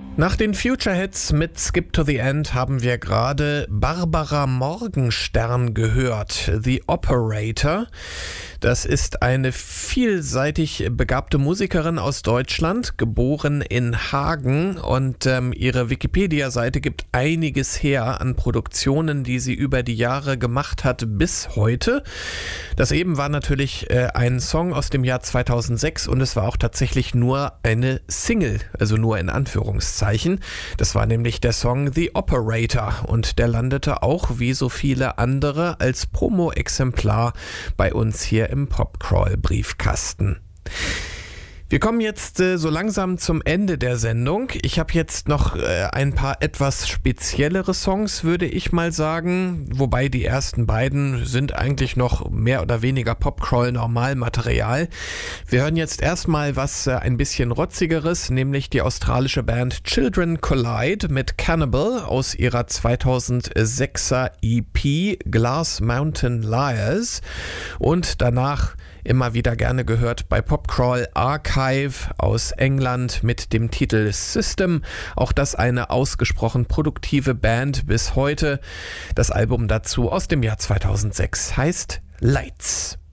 Nach den Future Hits mit Skip to the End haben wir gerade Barbara Morgenstern gehört, The Operator. Das ist eine vielseitig begabte Musikerin aus Deutschland, geboren in Hagen, und ihre Wikipedia-Seite gibt einiges her an Produktionen, die sie über die Jahre gemacht hat bis heute. Das eben war natürlich ein Song aus dem Jahr 2006 und es war auch tatsächlich nur eine Single, also nur in Anführungszeichen. Das war nämlich der Song The Operator und der landete auch wie so viele andere als Promo-Exemplar bei uns hier im Popcrawl-Briefkasten. Wir kommen jetzt so langsam zum Ende der Sendung. Ich habe jetzt noch ein paar etwas speziellere Songs, würde ich mal sagen. Wobei die ersten beiden sind eigentlich noch mehr oder weniger Popcrawl-Normalmaterial. Wir hören jetzt erstmal was ein bisschen rotzigeres, nämlich die australische Band Children Collide mit Cannibal aus ihrer 2006er EP Glass Mountain Liars. Und danach immer wieder gerne gehört bei Popcrawl Archive aus England mit dem Titel System. Auch das eine ausgesprochen produktive Band bis heute. Das Album dazu aus dem Jahr 2006 heißt Lights.